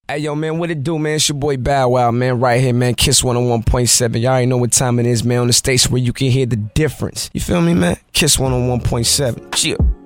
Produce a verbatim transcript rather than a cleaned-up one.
Hey, yo, man, what it do, man? It's your boy Bow Wow, man, right here, man. Kiss one oh one point seven. Y'all already know what time it is, man, on the station where you can hear the difference. You feel me, man? Kiss one oh one point seven. Chill.